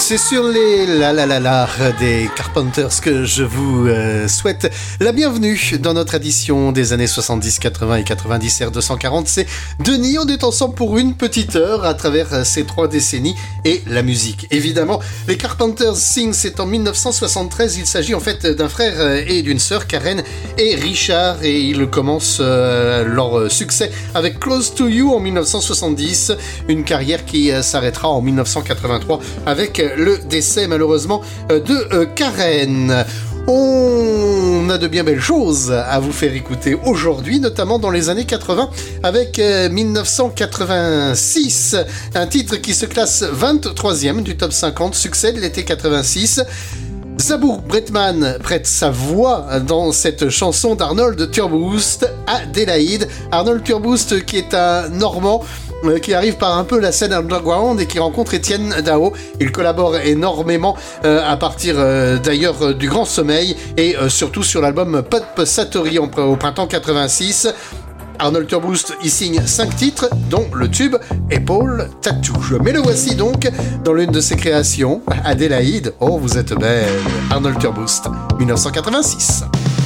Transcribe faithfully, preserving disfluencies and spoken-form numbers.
C'est sur les la la la la des Carpenters que je vous euh, souhaite la bienvenue dans notre édition des années soixante-dix, quatre-vingts et quatre-vingt-dix R deux cent quarante. C'est Denis, on est ensemble pour une petite heure à travers ces trois décennies et la musique. Évidemment, les Carpenters Sing, c'est en mille neuf cent soixante-treize. Il s'agit en fait d'un frère et d'une sœur, Karen et Richard, et ils commencent euh, leur succès avec Close to You en mille neuf cent soixante-dix, une carrière qui euh, s'arrêtera en mille neuf cent quatre-vingt-trois avec le décès malheureusement de Karen. On a de bien belles choses à vous faire écouter aujourd'hui, notamment dans les années quatre-vingts avec mille neuf cent quatre-vingt-six, un titre qui se classe vingt-troisième du top cinquante, succès de l'été quatre-vingt-six. Zabur Bretman prête sa voix dans cette chanson d'Arnold Turboust, Adélaïde. Arnold Turboust qui est un Normand euh, qui arrive par un peu la scène underground et qui rencontre Étienne Dao. Il collabore énormément euh, à partir euh, d'ailleurs euh, du Grand Sommeil et euh, surtout sur l'album Pop Satori au printemps quatre-vingt-six. Arnold Turboust y signe cinq titres, dont le tube Épaule Tattoo. Mais le voici donc dans l'une de ses créations, Adélaïde. Oh, vous êtes belle. Arnold Turboust, mille neuf cent quatre-vingt-six.